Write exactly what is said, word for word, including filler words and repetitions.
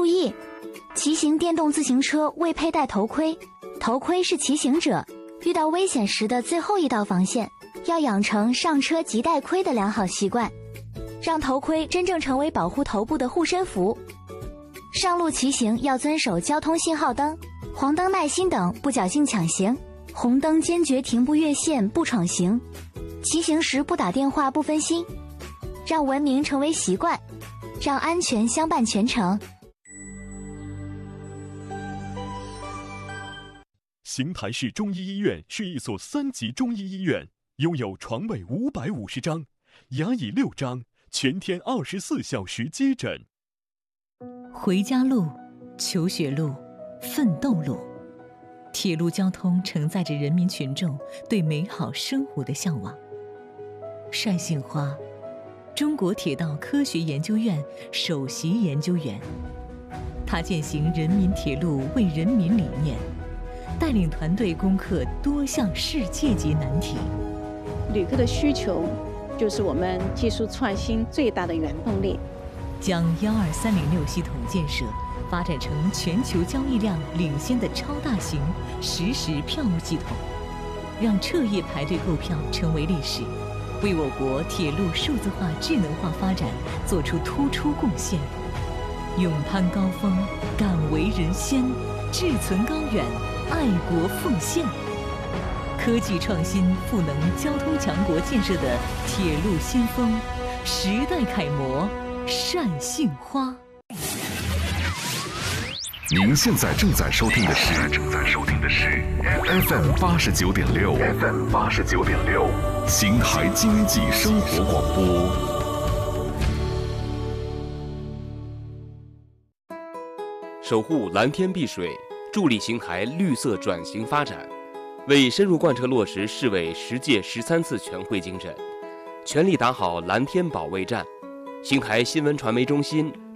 注意，骑行电动自行车未佩戴头盔，头盔是骑行者遇到危险时的最后一道防线，要养成上车即戴盔的良好习惯，让头盔真正成为保护头部的护身符。上路骑行要遵守交通信号灯、黄灯耐心等，不侥幸抢行，红灯坚决停不越线不闯行，骑行时不打电话不分心，让文明成为习惯，让安全相伴全程。 邢台市中医医院是一所三级中医医院，拥有床位五百五十张，牙椅六张，全天二十四小时接诊。 回家路、求学路、奋斗路，铁路交通承载着人民群众对美好生活的向往。单杏花，中国铁道科学研究院首席研究员，他践行人民铁路为人民理念，带领团队攻克多项世界级难题。 旅客的需求就是我们技术创新最大的原动力。 将幺二三零六系统建设发展成全球交易量领先的超大型实时票务系统，让彻夜排队购票成为历史，为我国铁路数字化智能化发展做出突出贡献。勇攀高峰，敢为人先，志存高远，爱国奉献。科技创新赋能交通强国建设的铁路先锋，时代楷模单杏花。 您现在正在收听的是正在收听的是 F M 八十九点六 F M 八十九点六邢台经济生活广播。 守护蓝天碧水，助力邢台绿色转型发展，为深入贯彻落实市委十届十三次全会精神，全力打好蓝天保卫战。邢台新闻传媒中心